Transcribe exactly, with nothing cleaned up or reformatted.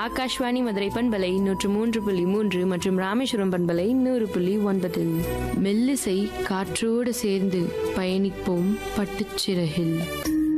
ஆகாஷ்வாணி மதுரை பண்பலை நூற்று மூன்று புள்ளி மூன்று மற்றும் ராமேஸ்வரம் பண்பலை நூறு புள்ளி ஒன்பது. மெல்லிசை காற்றோடு சேர்ந்து பயணிப்போம் பட்டுச்சிறகில்.